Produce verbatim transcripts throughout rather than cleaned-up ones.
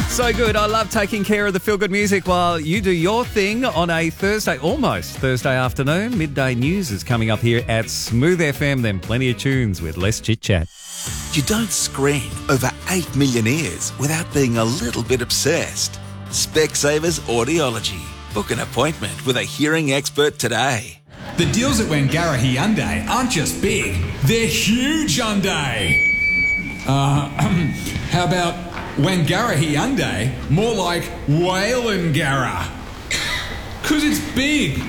So good. I love taking care of the feel-good music while you do your thing on a Thursday, almost Thursday afternoon. Midday news is coming up here at Smooth F M, then plenty of tunes with less chit-chat. You don't scream over eight million ears without being a little bit obsessed. Specsavers Audiology. Book an appointment with a hearing expert today. The deals at Wangara Hyundai aren't just big, they're huge Hyundai. Uh, how about Wangara Hyundai, more like Whalengara? Because it's big.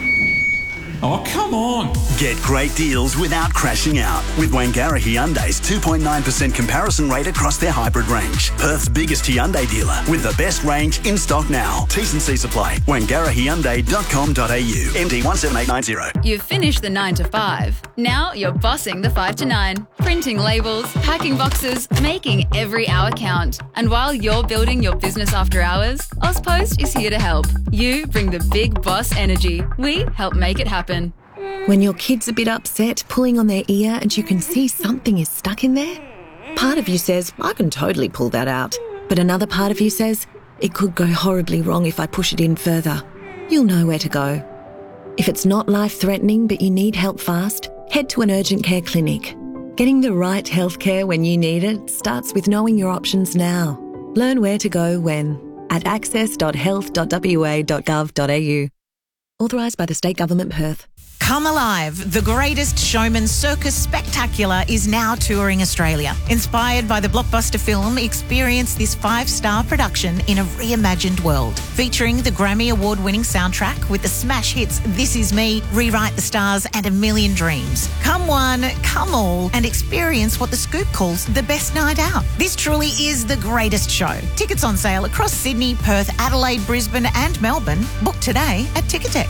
Oh, come on. Get great deals without crashing out with Wangara Hyundai's two point nine percent comparison rate across their hybrid range. Perth's biggest Hyundai dealer with the best range in stock now. T's and C's apply. wangara hyundai dot com dot a u. M D one seven eight nine zero. You've finished the nine to five. Now you're bossing the five to nine. Printing labels, packing boxes, making every hour count. And while you're building your business after hours, Ozpost is here to help. You bring the big boss energy. We help make it happen. When your kid's a bit upset, pulling on their ear and you can see something is stuck in there, part of you says, I can totally pull that out. But another part of you says, it could go horribly wrong if I push it in further. You'll know where to go. If it's not life-threatening but you need help fast, head to an urgent care clinic. Getting the right healthcare when you need it starts with knowing your options now. Learn where to go when at access dot health dot w a dot gov dot a u. Authorised by the State Government, Perth. Come Alive, the greatest showman circus spectacular is now touring Australia. Inspired by the blockbuster film, experience this five-star production in a reimagined world. Featuring the Grammy Award-winning soundtrack with the smash hits This Is Me, Rewrite the Stars and A Million Dreams. Come one, come all, and experience what The Scoop calls the best night out. This truly is the greatest show. Tickets on sale across Sydney, Perth, Adelaide, Brisbane and Melbourne. Book today at Ticketek.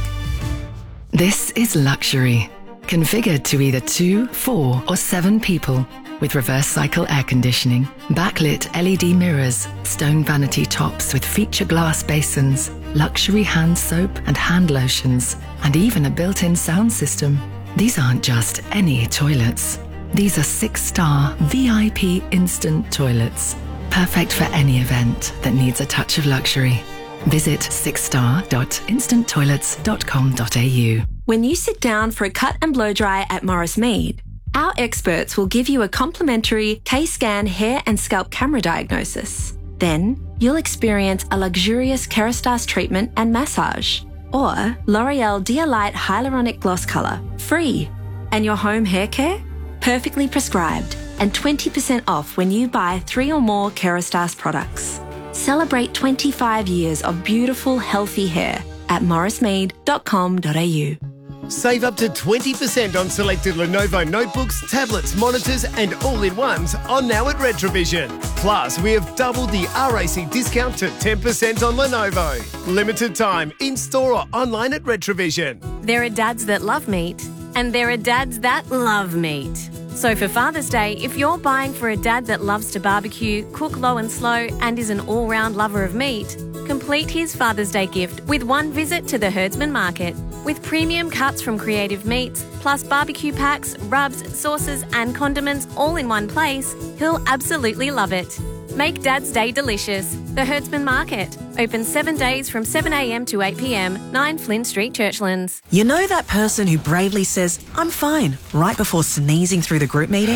This is luxury, configured to either two, four or seven people, with reverse cycle air conditioning, backlit L E D mirrors, stone vanity tops with feature glass basins, luxury hand soap and hand lotions, and even a built-in sound system. These aren't just any toilets. These are six-star V I P instant toilets, perfect for any event that needs a touch of luxury. Visit six star dot instant toilets dot com dot a u. When you sit down for a cut and blow dry at Morris Mead, our experts will give you a complimentary K-Scan hair and scalp camera diagnosis. Then, you'll experience a luxurious Kerastase treatment and massage, or L'Oreal Dialight Hyaluronic Gloss Colour, free. And your home hair care? Perfectly prescribed and twenty percent off when you buy three or more Kerastase products. Celebrate twenty-five years of beautiful, healthy hair at morris mead dot com dot a u. Save up to twenty percent on selected Lenovo notebooks, tablets, monitors and all-in-ones on now at Retrovision. Plus, we have doubled the R A C discount to ten percent on Lenovo. Limited time, in-store or online at Retrovision. There are dads that love meat and there are dads that love meat. So for Father's Day, if you're buying for a dad that loves to barbecue, cook low and slow and is an all-round lover of meat, complete his Father's Day gift with one visit to the Herdsman Market. With premium cuts from Creative Meats, plus barbecue packs, rubs, sauces and condiments all in one place, he'll absolutely love it. Make Dad's Day delicious. The Herdsman Market. Open seven days from seven a m to eight p m, nine Flynn Street, Churchlands. You know that person who bravely says, I'm fine, right before sneezing through the group meeting?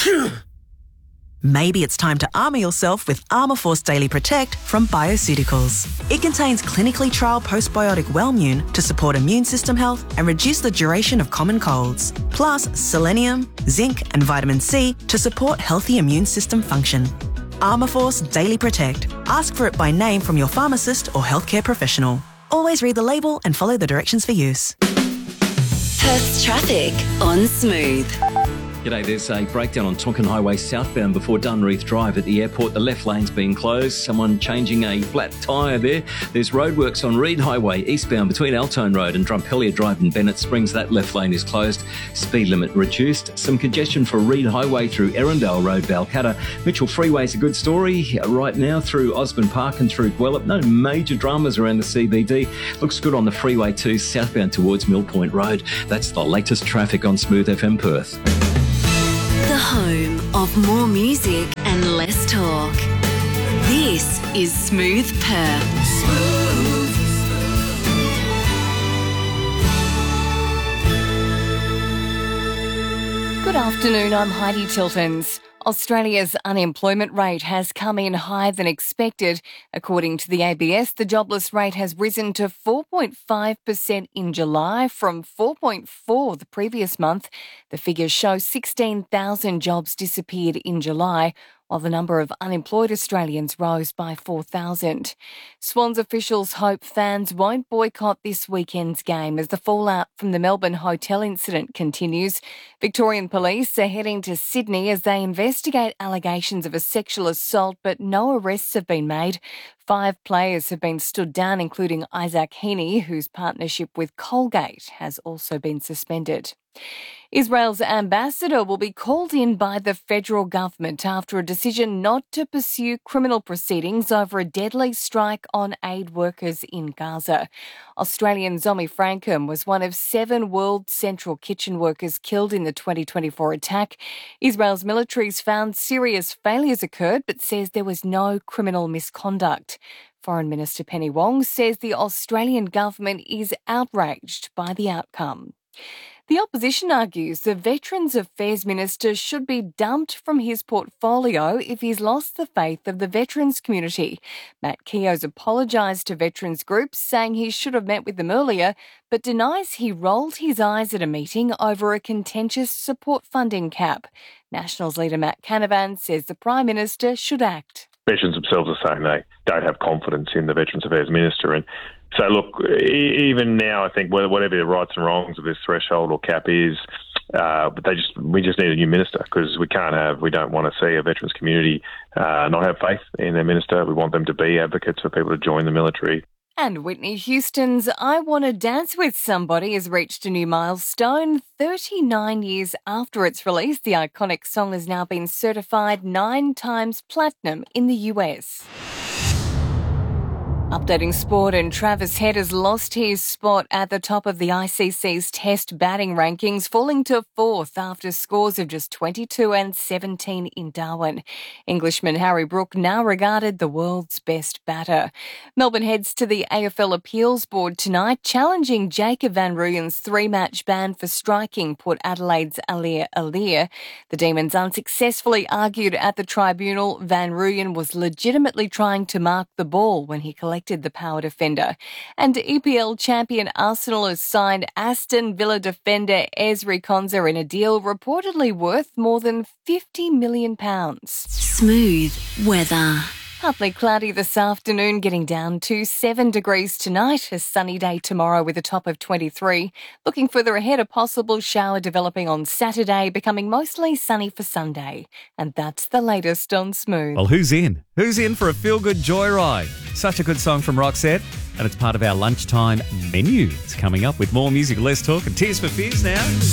Maybe it's time to armour yourself with Armourforce Daily Protect from Bioceuticals. It contains clinically trialled postbiotic Wellmune to support immune system health and reduce the duration of common colds. Plus selenium, zinc and vitamin C to support healthy immune system function. Armourforce Daily Protect. Ask for it by name from your pharmacist or healthcare professional. Always read the label and follow the directions for use. Perth's traffic on Smooth. G'day, there's a breakdown on Tonkin Highway southbound before Dunreath Drive at the airport. The left lane's been closed. Someone changing a flat tyre there. There's roadworks on Reed Highway eastbound between Altone Road and Drumpellier Drive in Bennett Springs. That left lane is closed. Speed limit reduced. Some congestion for Reed Highway through Erindale Road, Balcatta. Mitchell Freeway's a good story right now through Osborne Park and through Gwelup. No major dramas around the C B D. Looks good on the freeway too, southbound towards Mill Point Road. That's the latest traffic on Smooth F M Perth. The home of more music and less talk. This is Smooth Perth. Smooth. Good afternoon, I'm Heidi Tiltons. Australia's unemployment rate has come in higher than expected. According to the A B S, the jobless rate has risen to four point five percent in July from four point four percent the previous month. The figures show sixteen thousand jobs disappeared in July, while the number of unemployed Australians rose by four thousand. Swans officials hope fans won't boycott this weekend's game as the fallout from the Melbourne hotel incident continues. Victorian police are heading to Sydney as they investigate allegations of a sexual assault, but no arrests have been made. Five players have been stood down, including Isaac Heaney, whose partnership with Colgate has also been suspended. Israel's ambassador will be called in by the federal government after a decision not to pursue criminal proceedings over a deadly strike on aid workers in Gaza. Australian Zomi Frankham was one of seven World Central Kitchen workers killed in the twenty twenty-four attack. Israel's military's found serious failures occurred but says there was no criminal misconduct. Foreign Minister Penny Wong says the Australian government is outraged by the outcome. The opposition argues the Veterans Affairs Minister should be dumped from his portfolio if he's lost the faith of the veterans community. Matt Keogh's apologised to veterans groups, saying he should have met with them earlier, but denies he rolled his eyes at a meeting over a contentious support funding cap. Nationals leader Matt Canavan says the Prime Minister should act. Veterans themselves are saying they don't have confidence in the Veterans Affairs Minister. And so, look, e- even now, I think whatever the rights and wrongs of this threshold or cap is, uh, but they just we just need a new minister because we can't have, we don't want to see a veterans community uh, not have faith in their minister. We want them to be advocates for people to join the military. And Whitney Houston's I Want to Dance With Somebody has reached a new milestone. thirty-nine years after its release, the iconic song has now been certified nine times platinum in the U S. Updating sport, and Travis Head has lost his spot at the top of the I C C's Test batting rankings, falling to fourth after scores of just twenty-two and seventeen in Darwin. Englishman Harry Brook, now regarded the world's best batter. Melbourne heads to the A F L Appeals Board tonight, challenging Jacob van Rooyen's three-match ban for striking Port Adelaide's Aliir Aliir. The Demons unsuccessfully argued at the tribunal Van Rooyen was legitimately trying to mark the ball when he collected the power defender. And E P L champion Arsenal has signed Aston Villa defender Ezri Konsa in a deal reportedly worth more than fifty million pounds. Smooth weather. Partly cloudy this afternoon, getting down to seven degrees tonight. A sunny day tomorrow with a top of twenty-three. Looking further ahead, a possible shower developing on Saturday, becoming mostly sunny for Sunday. And that's the latest on Smooth. Well, who's in? Who's in for a feel-good joyride? Such a good song from Roxette, and it's part of our lunchtime menu. It's coming up with more music, less talk, and Tears for Fears now.